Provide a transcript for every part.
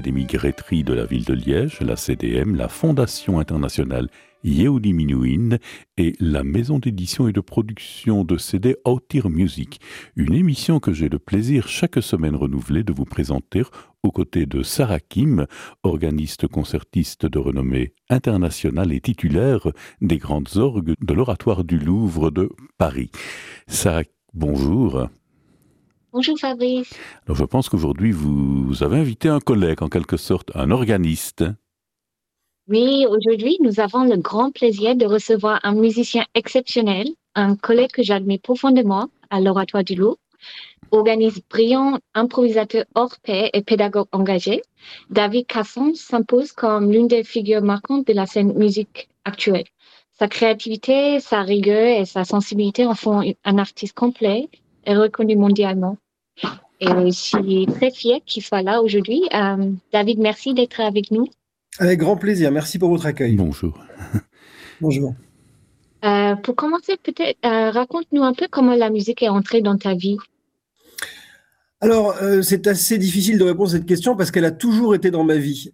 des migraiteries de la ville de Liège, la CDM, la Fondation internationale Yehudi Menuhin et la maison d'édition et de production de CD Autir Music. Une émission que j'ai le plaisir chaque semaine renouvelée de vous présenter aux côtés de Sarah Kim, organiste concertiste de renommée internationale et titulaire des grandes orgues de l'Oratoire du Louvre de Paris. Sarah, bonjour. Bonjour Fabrice. Alors je pense qu'aujourd'hui vous avez invité un collègue en quelque sorte, un organiste. Oui, aujourd'hui nous avons le grand plaisir de recevoir un musicien exceptionnel, un collègue que j'admire profondément à l'Oratoire du Louvre, organiste brillant, improvisateur hors pair et pédagogue engagé. David Casson s'impose comme l'une des figures marquantes de la scène musique actuelle. Sa créativité, sa rigueur et sa sensibilité en font un artiste complet et reconnu mondialement. Et je suis très fière qu'il soit là aujourd'hui. David, merci d'être avec nous. Avec grand plaisir. Merci pour votre accueil. Bonjour. Bonjour. Pour commencer, peut-être, raconte-nous un peu comment la musique est entrée dans ta vie. Alors, c'est assez difficile de répondre à cette question parce qu'elle a toujours été dans ma vie.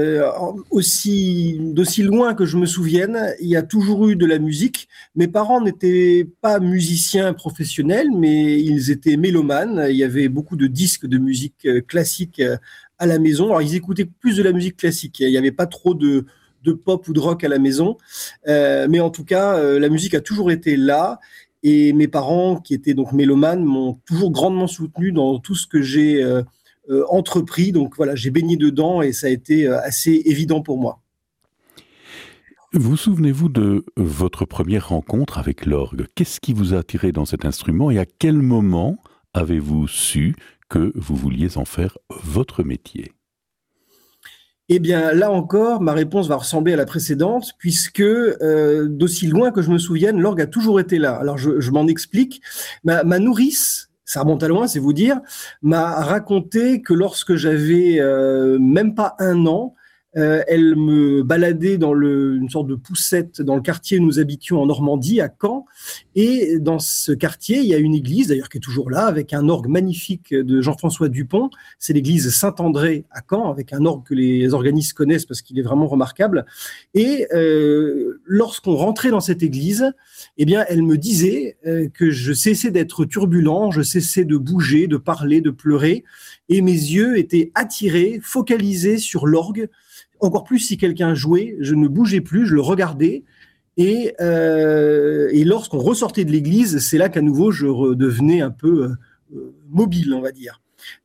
D'aussi loin que je me souvienne, il y a toujours eu de la musique. Mes parents n'étaient pas musiciens professionnels, mais ils étaient mélomanes. Il y avait beaucoup de disques de musique classique à la maison. Alors, ils écoutaient plus de la musique classique. Il n'y avait pas trop de pop ou de rock à la maison. Mais en tout cas, la musique a toujours été là. Et mes parents, qui étaient donc mélomanes, m'ont toujours grandement soutenu dans tout ce que j'ai entrepris. Donc voilà, j'ai baigné dedans et ça a été assez évident pour moi. Vous souvenez-vous de votre première rencontre avec l'orgue? Qu'est-ce qui vous a attiré dans cet instrument et à quel moment avez-vous su que vous vouliez en faire votre métier? Eh bien, là encore, ma réponse va ressembler à la précédente, puisque d'aussi loin que je me souvienne, l'orgue a toujours été là. Alors, je m'en explique. Ma nourrice, ça remonte à loin, c'est vous dire, m'a raconté que lorsque j'avais même pas 1 an, elle me baladait dans une sorte de poussette dans le quartier où nous habitions en Normandie, à Caen. Et dans ce quartier, il y a une église, d'ailleurs qui est toujours là, avec un orgue magnifique de Jean-François Dupont. C'est l'église Saint-André à Caen, avec un orgue que les organistes connaissent parce qu'il est vraiment remarquable. Et lorsqu'on rentrait dans cette église, eh bien, elle me disait que je cessais d'être turbulent, je cessais de bouger, de parler, de pleurer. Et mes yeux étaient attirés, focalisés sur l'orgue. Encore plus si quelqu'un jouait, je ne bougeais plus, je le regardais. Et lorsqu'on ressortait de l'église, c'est là qu'à nouveau je redevenais un peu mobile, on va dire.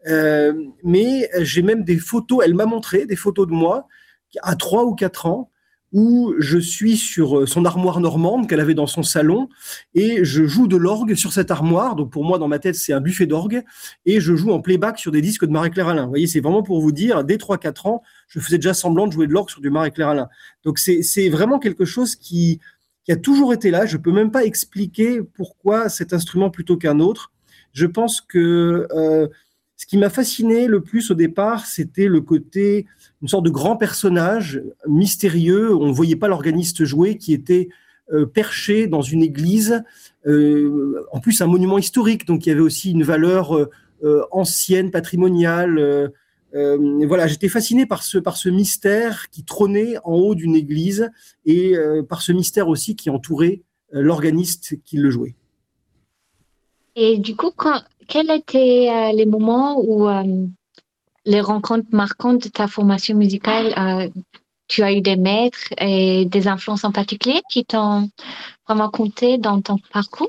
Mais j'ai même des photos, elle m'a montré des photos de moi à 3 ou 4 ans, où je suis sur son armoire normande qu'elle avait dans son salon et je joue de l'orgue sur cette armoire. Donc pour moi, dans ma tête, c'est un buffet d'orgue et je joue en playback sur des disques de Marie-Claire Alain. Vous voyez, c'est vraiment pour vous dire, dès 3-4 ans, je faisais déjà semblant de jouer de l'orgue sur du Marie-Claire Alain. Donc c'est vraiment quelque chose qui a toujours été là. Je peux même pas expliquer pourquoi cet instrument plutôt qu'un autre. Je pense que ce qui m'a fasciné le plus au départ, c'était le côté, une sorte de grand personnage mystérieux. On ne voyait pas l'organiste jouer, qui était perché dans une église, en plus un monument historique, donc il y avait aussi une valeur ancienne, patrimoniale. Voilà, j'étais fasciné par ce mystère qui trônait en haut d'une église et par ce mystère aussi qui entourait l'organiste qui le jouait. Et du coup, quels étaient les moments où les rencontres marquantes de ta formation musicale, tu as eu des maîtres et des influences en particulier qui t'ont vraiment compté dans ton parcours?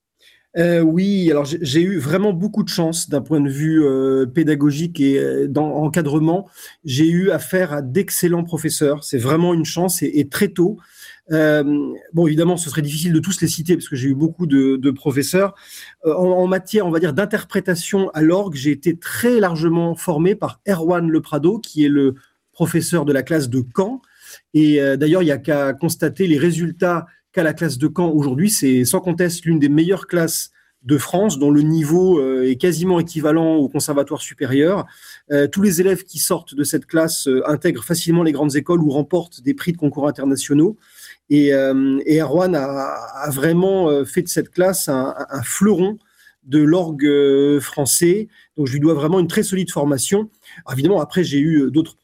Oui, alors j'ai eu vraiment beaucoup de chance d'un point de vue pédagogique et encadrement. J'ai eu affaire à d'excellents professeurs. C'est vraiment une chance et très tôt. Bon, évidemment, ce serait difficile de tous les citer parce que j'ai eu beaucoup de professeurs. En matière, on va dire, d'interprétation à l'orgue, j'ai été très largement formé par Erwan Le Prado, qui est le professeur de la classe de Caen. Et d'ailleurs, il n'y a qu'à constater les résultats qu'a la classe de Caen aujourd'hui. C'est sans conteste l'une des meilleures classes de France, dont le niveau est quasiment équivalent au conservatoire supérieur. Tous les élèves qui sortent de cette classe intègrent facilement les grandes écoles ou remportent des prix de concours internationaux. Et Erwan a vraiment fait de cette classe un fleuron de l'orgue français. Donc, je lui dois vraiment une très solide formation. Alors, évidemment, après, j'ai eu d'autres